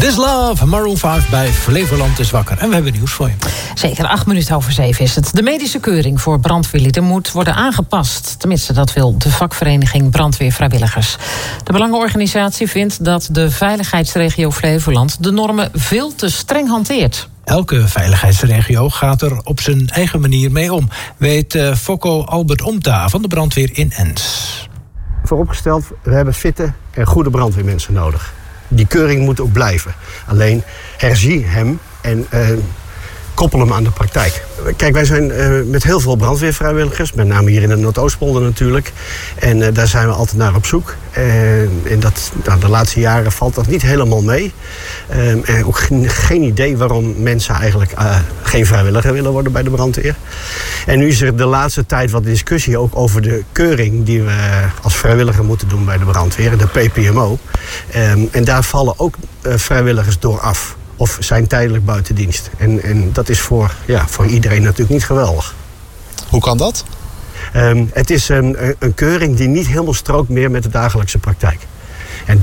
This Love, Maroon 5 bij Flevoland is wakker. En we hebben nieuws voor je. Zeker, 7:08 is het. De medische keuring voor brandweerlieden moet worden aangepast. Tenminste, dat wil de vakvereniging Brandweervrijwilligers. De belangenorganisatie vindt dat de veiligheidsregio Flevoland de normen veel te streng hanteert. Elke veiligheidsregio gaat er op zijn eigen manier mee om, weet Fokko Albert Omta van de brandweer in Ens. Vooropgesteld, we hebben fitte en goede brandweermensen nodig. Die keuring moet ook blijven. Alleen herzie hem en koppel hem aan de praktijk. Kijk, wij zijn met heel veel brandweervrijwilligers, met name hier in de Noordoostpolder natuurlijk. En daar zijn we altijd naar op zoek. En de laatste jaren valt dat niet helemaal mee. En ook geen idee waarom mensen eigenlijk geen vrijwilliger willen worden bij de brandweer. En nu is er de laatste tijd wat discussie ook over de keuring die we als vrijwilliger moeten doen bij de brandweer, de PPMO. En daar vallen ook vrijwilligers door af. Of zijn tijdelijk buiten dienst. En dat is voor iedereen natuurlijk niet geweldig. Hoe kan dat? Het is een keuring die niet helemaal strookt meer met de dagelijkse praktijk. En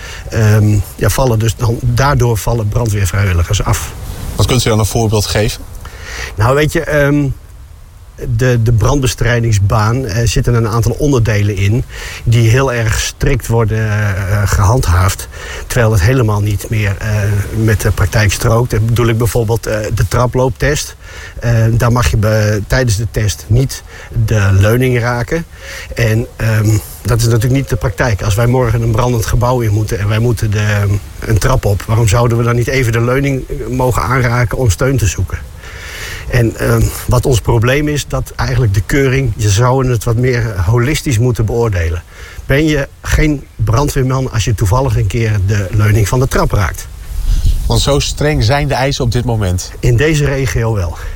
daardoor vallen brandweervrijwilligers af. Wat kunt u dan een voorbeeld geven? Nou, weet je, de brandbestrijdingsbaan zitten een aantal onderdelen in die heel erg strikt worden gehandhaafd. Terwijl het helemaal niet meer met de praktijk strookt. Dat bedoel ik bijvoorbeeld de traplooptest. Daar mag je tijdens de test niet de leuning raken. En dat is natuurlijk niet de praktijk. Als wij morgen een brandend gebouw in moeten en wij moeten een trap op, waarom zouden we dan niet even de leuning mogen aanraken om steun te zoeken? En wat ons probleem is, dat eigenlijk de keuring, je zou het wat meer holistisch moeten beoordelen. Ben je geen brandweerman als je toevallig een keer de leuning van de trap raakt? Want zo streng zijn de eisen op dit moment. In deze regio wel.